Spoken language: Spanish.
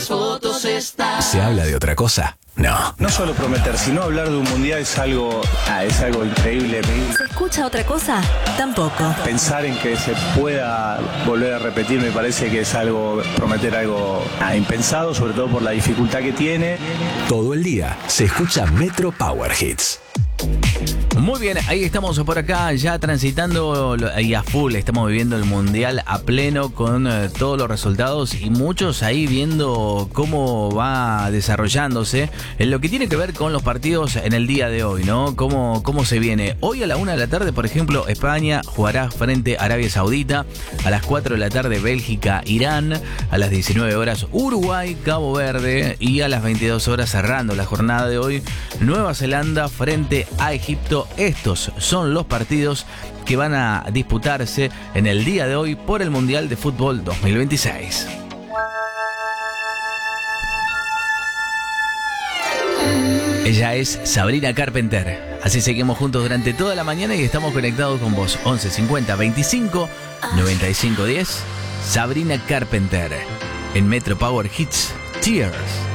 Fotos están. ¿Se habla de otra cosa? No. No solo prometer, sino hablar de un mundial es algo increíble. ¿Se escucha otra cosa? Tampoco. Pensar en que se pueda volver a repetir me parece que es prometer algo impensado, sobre todo por la dificultad que tiene. Todo el día se escucha Metro Power Hits. Muy bien, ahí estamos por acá ya transitando y a full, estamos viviendo el Mundial a pleno con todos los resultados y muchos ahí viendo cómo va desarrollándose en lo que tiene que ver con los partidos en el día de hoy, ¿no? Cómo se viene. Hoy a la 1 de la tarde, por ejemplo, España jugará frente a Arabia Saudita, a las 4 de la tarde Bélgica, Irán, a las 19 horas Uruguay, Cabo Verde y a las 22 horas cerrando la jornada de hoy, Nueva Zelanda frente a Egipto. Estos son los partidos que van a disputarse en el día de hoy por el Mundial de Fútbol 2026. Ella es Sabrina Carpenter. Así seguimos juntos durante toda la mañana y estamos conectados con vos. 11 50 25 95 10. Sabrina Carpenter en Metro Power Hits Tears.